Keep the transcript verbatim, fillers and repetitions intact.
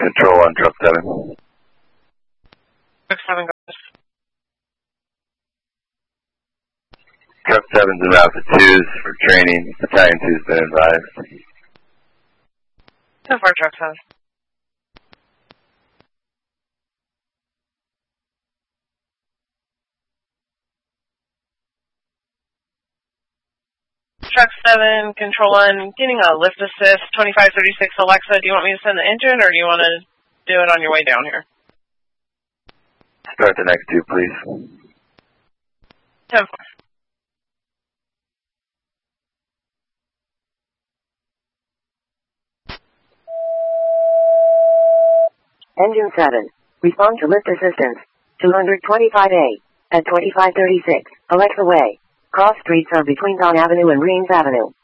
control on truck seven. Truck seven goes. Truck seven's about to twos for training. Battalion two's been advised. So far, truck seven. Truck seven, control one, getting a lift assist, twenty-five thirty-six Alexa. Do you want me to send the engine or do you want to do it on your way down here? Start the next two, please. ten four. Engine seven, respond to lift assistance, two twenty-five A, at twenty-five thirty-six, Alexa Way. Cross streets are between Don Avenue and Reams Avenue.